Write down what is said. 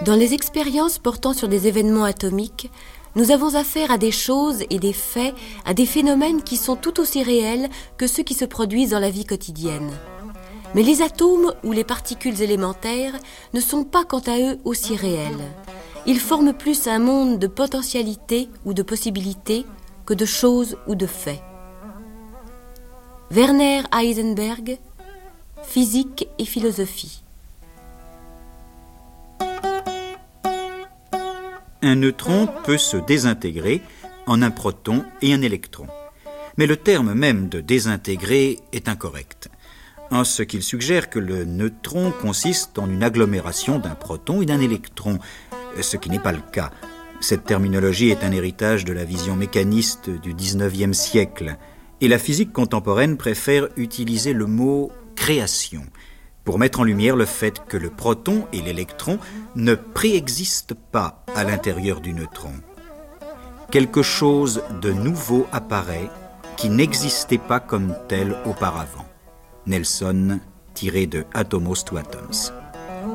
Dans les expériences portant sur des événements atomiques, nous avons affaire à des choses et des faits, à des phénomènes qui sont tout aussi réels que ceux qui se produisent dans la vie quotidienne. Mais les atomes ou les particules élémentaires ne sont pas quant à eux aussi réels. Ils forment plus un monde de potentialités ou de possibilités que de choses ou de faits. Werner Heisenberg, Physique et philosophie. Un neutron peut se désintégrer en un proton et un électron. Mais le terme même de désintégrer est incorrect, en ce qu'il suggère que le neutron consiste en une agglomération d'un proton et d'un électron, ce qui n'est pas le cas. Cette terminologie est un héritage de la vision mécaniste du XIXe siècle, et la physique contemporaine préfère utiliser le mot « création » pour mettre en lumière le fait que le proton et l'électron ne préexistent pas à l'intérieur du neutron. Quelque chose de nouveau apparaît qui n'existait pas comme tel auparavant. Nelson, tiré de Atomos to Atoms.